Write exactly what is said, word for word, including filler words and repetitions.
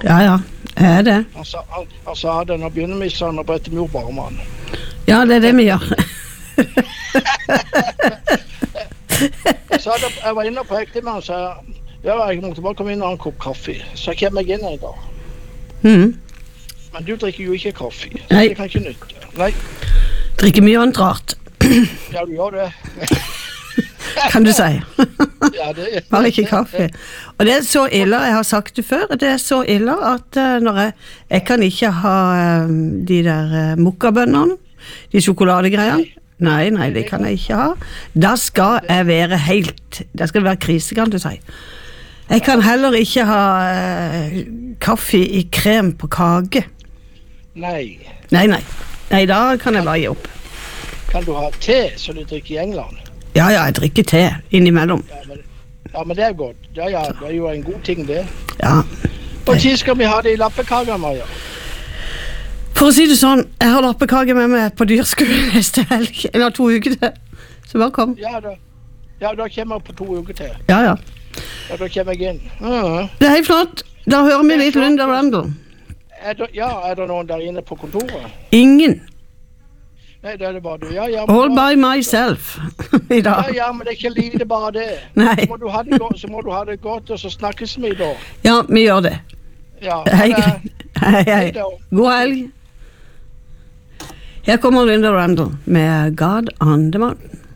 Ja, ja, er det. Han sa, han, han sa det, nå begynner vi sånn, og bretter vi opp armene. Ja, det er det vi gjør. Jeg sa det, jeg var inne og pekte med han, så jeg, ja, jeg måtte bare komme inn og ha en kopp kaffe. Så jeg kommer inn i dag. Mm. Men du drikker jo ikke kaffe, så Nei. det kan ikke nytte. Nei, Drikker mye annet rart, ja, du gjør det. kan du si. Ja, det Bare ikke kaffe. Og det er så ille, jeg har sagt det før, det er så ille at uh, når jeg, jeg kan ikke ha uh, de der uh, mokkabønnene, de sjokoladegreiene. Nei, nei, det kan jeg ikke ha. Da skal jeg være helt, da skal det være krise, kan du si. Jeg kan heller ikke ha uh, kaffe i krem på kage. Nei. Nei, nei. Nei, da kan jeg bare gi opp. Kan du ha te som du drikker i England? Ja, ja, jeg drikker te innimellom. Ja, men, ja, men det er godt. Ja, ja, det er jo en god ting, det. Ja. Hvor tid skal vi ha det i lappekager, Maja? For å si det sånn, jeg har lappekake med meg på dyrskolen neste helg. Jeg har to uker til, så bare kom. Ja, da, ja, da kommer jeg på to uker til. Ja, ja. Ja, da kommer jeg inn. Ja. Det er helt flott. Da hører vi litt Linda Randall. Er det, ja, er det noen der inne på kontoret? Ingen. Nei, det er det bare du. Ja, ja, men All da- by myself i Ja, dag. ja, men det er ikke lite bare det. Nei. Så må du ha det godt, så må du ha det godt, og så snakkes vi da. Ja, vi gjør det. Ja, Hei, ha det. hei, hei. Hei da. God helg. Her kommer Linda Randall med God on the Mountain.